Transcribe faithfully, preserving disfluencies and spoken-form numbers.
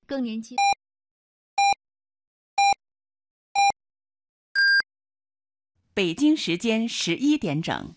更年期。 北京时间十一点整。